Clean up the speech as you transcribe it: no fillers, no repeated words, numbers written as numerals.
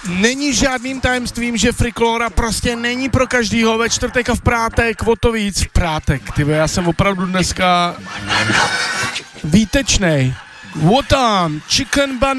Není žádným tajemstvím, že Frikolora prostě není pro každýho ve čtvrtek a v prátek, o to víc v prátek, tyve, já jsem opravdu dneska výtečnej. What on? Chicken banana.